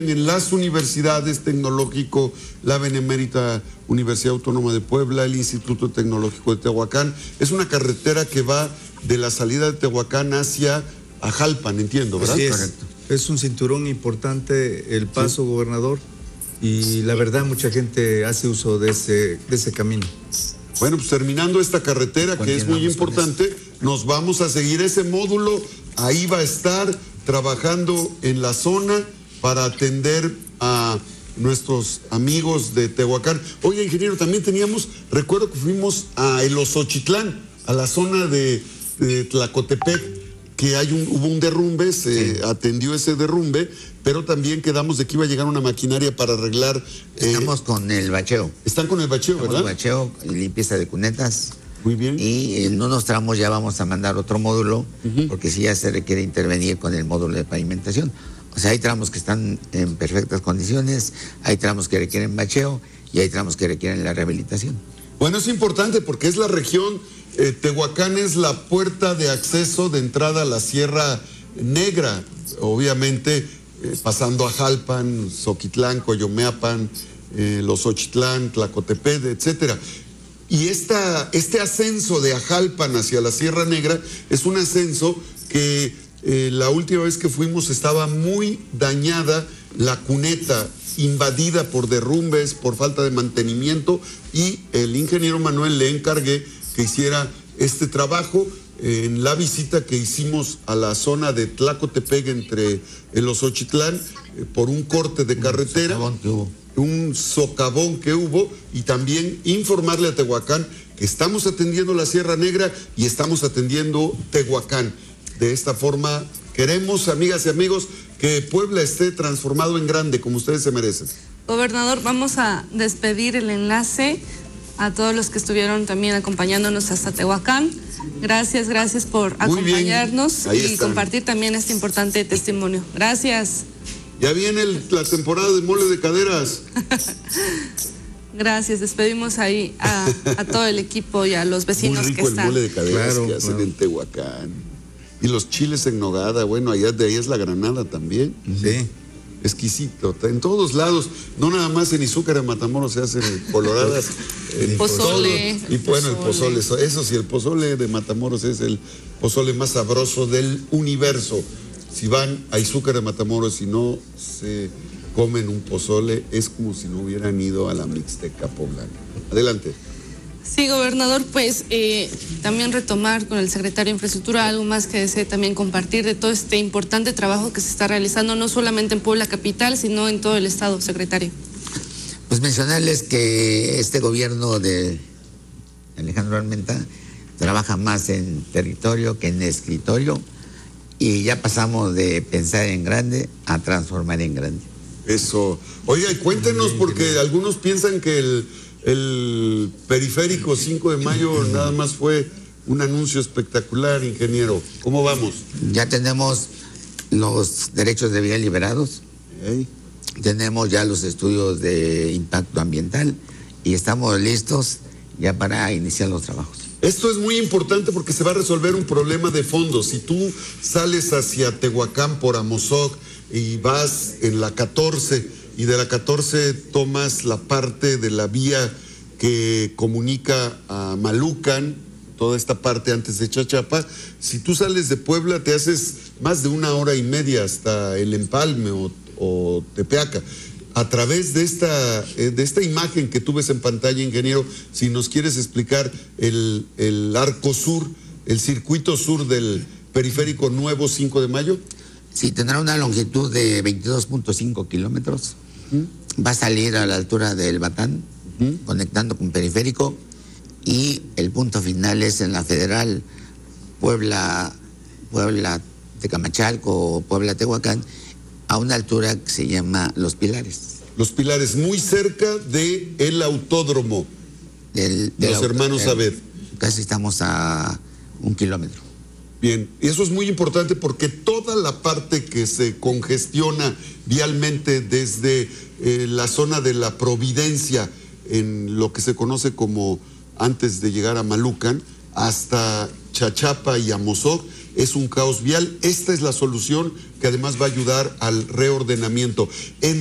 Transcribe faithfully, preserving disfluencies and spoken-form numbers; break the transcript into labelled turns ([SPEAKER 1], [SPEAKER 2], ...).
[SPEAKER 1] en las universidades tecnológico, la Benemérita Universidad Autónoma de Puebla, el Instituto Tecnológico de Tehuacán. Es una carretera que va de la salida de Tehuacán hacia Ajalpan, entiendo, ¿verdad?
[SPEAKER 2] Así es. Correcto. Es un cinturón importante el paso, sí, gobernador, y la verdad mucha gente hace uso de ese, de ese camino.
[SPEAKER 1] Bueno, pues terminando esta carretera, que es muy importante, nos vamos a seguir ese módulo. Ahí va a estar trabajando en la zona para atender a nuestros amigos de Tehuacán. Oye, ingeniero, también teníamos, recuerdo que fuimos a El Osochitlán, a la zona de, de Tlacotepec, que hay un, hubo un derrumbe, se sí. atendió ese derrumbe, pero también quedamos de que iba a llegar una maquinaria para arreglar.
[SPEAKER 3] Estamos
[SPEAKER 1] eh,
[SPEAKER 3] con el bacheo.
[SPEAKER 1] Están con el bacheo,
[SPEAKER 3] Estamos
[SPEAKER 1] ¿verdad?
[SPEAKER 3] Con el bacheo, limpieza de cunetas.
[SPEAKER 1] Muy bien.
[SPEAKER 3] Y en unos tramos ya vamos a mandar otro módulo, uh-huh. porque sí ya se requiere intervenir con el módulo de pavimentación. O sea, hay tramos que están en perfectas condiciones, hay tramos que requieren bacheo y hay tramos que requieren la rehabilitación.
[SPEAKER 1] Bueno, es importante porque es la región, eh, Tehuacán es la puerta de acceso de entrada a la Sierra Negra, obviamente eh, pasando a Jalpan, Zoquitlán, Coyomeapan, eh, Los Ochitlán, Tlacotepec, etcétera. Y esta, este ascenso de Ajalpan hacia la Sierra Negra es un ascenso que eh, la última vez que fuimos estaba muy dañada la cuneta, invadida por derrumbes, por falta de mantenimiento, y el ingeniero Manuel le encargué que hiciera este trabajo eh, en la visita que hicimos a la zona de Tlacotepec entre el Osochitlán eh, por un corte de carretera. Un socavón que hubo, y también informarle a Tehuacán que estamos atendiendo la Sierra Negra y estamos atendiendo Tehuacán. De esta forma queremos, amigas y amigos, que Puebla esté transformado en grande como ustedes se merecen.
[SPEAKER 4] Gobernador, vamos a despedir el enlace a todos los que estuvieron también acompañándonos hasta Tehuacán. Gracias, gracias por acompañarnos y están. compartir también este importante testimonio. Gracias.
[SPEAKER 1] Ya viene el, la temporada de mole de caderas.
[SPEAKER 4] Gracias, despedimos ahí a, a todo el equipo y a los vecinos
[SPEAKER 1] Muy rico
[SPEAKER 4] que están.
[SPEAKER 1] el mole de caderas
[SPEAKER 2] claro,
[SPEAKER 1] que hacen
[SPEAKER 2] claro.
[SPEAKER 1] en Tehuacán. Y los chiles en nogada, bueno, allá de ahí es la granada también.
[SPEAKER 2] Sí.
[SPEAKER 1] Exquisito, en todos lados, no nada más en Izúcar, en Matamoros se hacen coloradas.
[SPEAKER 4] El pozole.
[SPEAKER 1] Todo, y bueno, el pozole, eso, eso sí, el pozole de Matamoros es el pozole más sabroso del universo. Si van a Izúcar de Matamoros y no se comen un pozole, es como si no hubieran ido a la Mixteca poblana. Adelante.
[SPEAKER 4] Sí, gobernador, pues eh, también retomar con el secretario de Infraestructura algo más que desee también compartir de todo este importante trabajo que se está realizando, no solamente en Puebla capital, sino en todo el estado, secretario.
[SPEAKER 3] Pues mencionarles que este gobierno de Alejandro Armenta trabaja más en territorio que en escritorio, y ya pasamos de pensar en grande a transformar en grande.
[SPEAKER 1] Eso. Oiga, y cuéntenos, porque algunos piensan que el, el periférico cinco de mayo nada más fue un anuncio espectacular, ingeniero. ¿Cómo vamos?
[SPEAKER 3] Ya tenemos los derechos de vía liberados,
[SPEAKER 1] ¿Eh?
[SPEAKER 3] tenemos ya los estudios de impacto ambiental y estamos listos ya para iniciar los trabajos.
[SPEAKER 1] Esto es muy importante porque se va a resolver un problema de fondo. Si tú sales hacia Tehuacán por Amozoc y vas en la catorce y de la catorce tomas la parte de la vía que comunica a Malucan, toda esta parte antes de Chachapa, si tú sales de Puebla te haces más de una hora y media hasta el Empalme o, o Tepeaca. A través de esta, de esta imagen que tú ves en pantalla, ingeniero, si nos quieres explicar el, el arco sur, el circuito sur del periférico nuevo cinco de mayo.
[SPEAKER 3] Sí, tendrá una longitud de veintidós punto cinco kilómetros. ¿Mm? Va a salir a la altura del Batán, ¿Mm? conectando con periférico, y el punto final es en la Federal Puebla, Puebla Tecamachalco o Puebla Tehuacán, a una altura que se llama Los Pilares.
[SPEAKER 1] Los Pilares, muy cerca de el autódromo
[SPEAKER 3] del,
[SPEAKER 1] de los hermanos Abed.
[SPEAKER 3] Casi estamos a un kilómetro.
[SPEAKER 1] Bien, y eso es muy importante porque toda la parte que se congestiona vialmente desde eh, la zona de la Providencia, en lo que se conoce como antes de llegar a Malucan, hasta Chachapa y Amozoc, es un caos vial. Esta es la solución que además va a ayudar al reordenamiento. En